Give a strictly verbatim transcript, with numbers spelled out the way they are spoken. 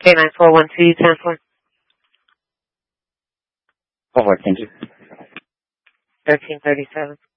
K nine four one two, ten four. Over, thank you. thirteen thirty-seven.